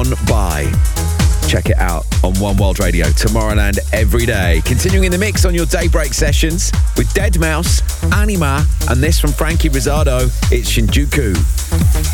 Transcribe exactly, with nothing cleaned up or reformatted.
Gone By. Check it out on One World Radio, Tomorrowland every day. Continuing in the mix on your daybreak sessions with deadmau five, Anima, and this from Frankie Rizzardo, it's Shinjuku.